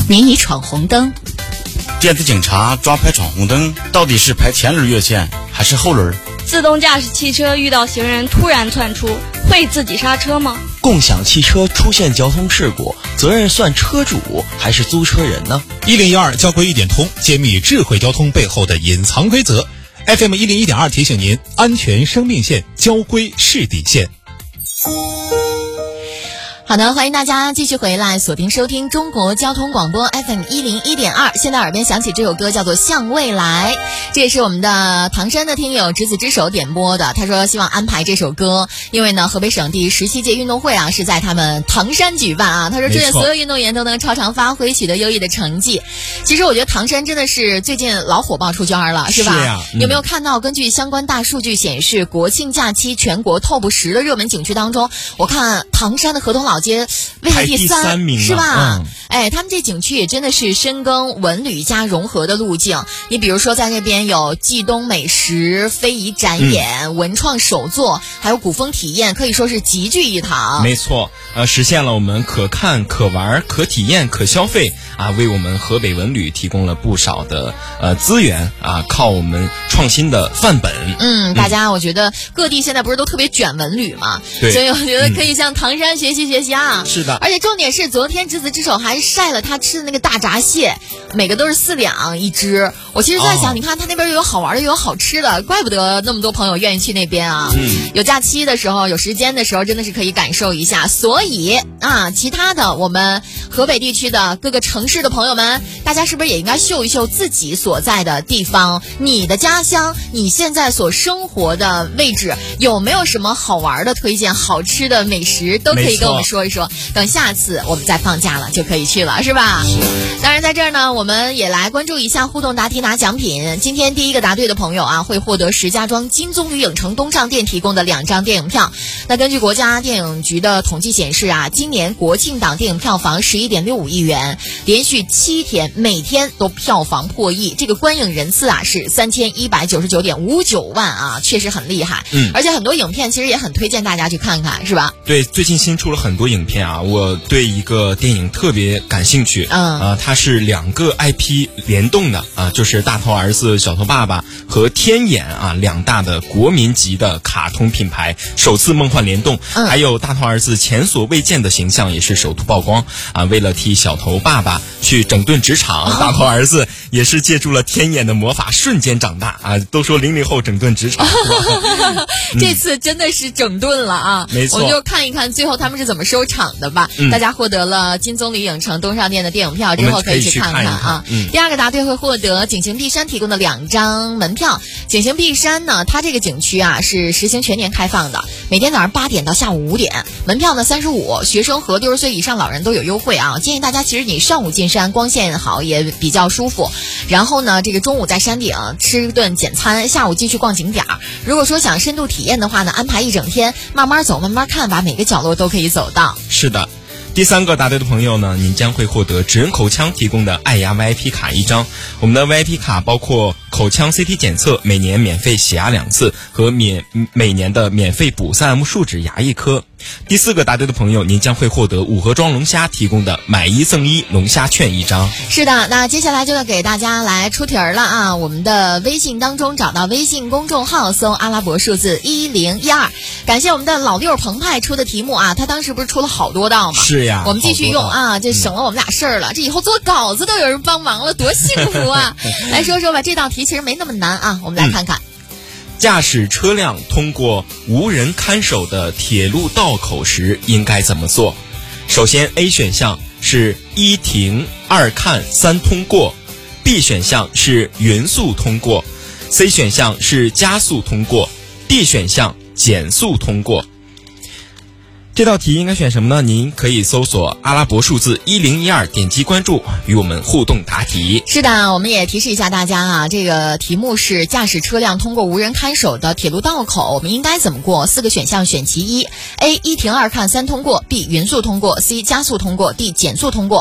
您已闯红灯。 电子警察抓拍闯红灯，到底是排前轮越线还是后轮？ 自动驾驶汽车遇到行人突然窜出，会自己刹车吗？ 共享汽车出现交通事故，责任算车主还是租车人呢 ？1012交规一点通，揭秘智慧交通背后的隐藏规则。FM 101.2提醒您，安全生命线，交规是底线。 好的，欢迎大家继续回来锁定收听中国交通广播 FM 101.2。现在耳边响起这首歌叫做《向未来》，这也是我们的唐山的听友执子之手点播的。他说希望安排这首歌，因为呢河北省第17届运动会啊是在他们唐山举办啊。他说祝愿所有运动员都能超常发挥，取得优异的成绩。其实我觉得唐山真的是最近老火爆出圈了，是吧？ 是呀， 有没有看到根据相关大数据显示，国庆假期全国 TOP 10的热门景区当中，我看唐山的河东老街位列第3名，是吧？他们这景区也真的是深耕文旅加融合的路径。你比如说在那边有冀东美食、非遗展演、文创手作，还有古风体验，可以说是集聚一堂。 没错，实现了我们可看、可玩、可体验、可消费啊，为我们河北文旅提供了不少的资源啊，靠我们创新的范本。 大家我觉得各地现在不是都特别卷文旅嘛， 对， 所以我觉得可以向唐山学习啊。 是的， 而且重点是昨天执子之手还晒了他吃的那个大闸蟹，每个都是4两一只。我其实在想，你看他那边又有好玩的又有好吃的，怪不得那么多朋友愿意去那边啊。有假期的时候有时间的时候真的是可以感受一下。所以其他的我们河北地区的各个城市的朋友们，大家是不是也应该秀一秀自己所在的地方，你的家乡，你现在所生活的位置有没有什么好玩的推荐，好吃的美食都可以跟我们说一说，等下次我们再放假了就可以去了，是吧？当然在这儿呢，我们也来关注一下互动答题拿奖品。今天第一个答对的朋友会获得石家庄金棕榈影城东上店提供的2张电影票。那根据国家电影局的统计显示今年国庆档电影票房11.65亿元，连续7天每天都票房破亿，这个观影人次是3199.59万确实很厉害。而且很多影片其实也很推荐大家去看看，是吧？ 对，最近新出了很多影片我对一个电影特别感兴趣。它是2个 IP 联动的就是大头儿子小头爸爸和天眼2大的国民级的卡通品牌首次梦幻联动。还有大头儿子前所未见的形象也是首度曝光为了替小头爸爸去整顿职场，大头儿子也是借助了天眼的魔法瞬间长大都说00后整顿职场这次真的是整顿了没错， 我们就看一看最后他们是怎么收场的吧。大家获得了金棕榈影城东上店的电影票之后可以去看看第二个答对会获得景行碧山提供的2张门票。景行碧山呢，它这个景区是实行全年开放的，每天早上8点到下午5点，门票呢35，学生和60岁以上老人都有优惠建议大家其实你上午进山，光线好也比较舒服，然后呢这个中午在山顶吃顿简餐，下午继续逛景点。如果说想深度体验的话呢，安排一整天，慢慢走慢慢看，把每个角落都可以走到。 是的，第3个答对的朋友呢，您将会获得指人口腔提供的爱牙 VIP 卡1张。我们的 VIP 卡包括口腔 CT 检测，每年免费洗牙2次和每年的免费补3M 树脂牙1颗。第4个答对的朋友，您将会获得五河庄龙虾提供的买1赠1龙虾券1张。 是的，那接下来就要给大家来出题儿了我们的微信当中找到微信公众号，搜阿拉伯数字1012。感谢我们的老六澎湃出的题目他当时不是出了好多道吗？ 是呀， 我们继续用这省了我们俩事儿了。这以后做稿子都有人帮忙了，多幸福来说说吧，这道题其实没那么难我们来看看。 驾驶车辆通过无人看守的铁路道口时应该怎么做？首先 A 选项是1停2看3通过， B 选项是匀速通过， C 选项是加速通过， D 选项减速通过。这道题应该选什么呢？您可以搜索阿拉伯数字1012，点击关注，与我们互动答题。 是的，我们也提示一下大家这个题目是驾驶车辆通过无人看守的铁路道口，我们应该怎么过？4个选项选其一， A 1停2看3通过， B 匀速通过， C 加速通过， D 减速通过。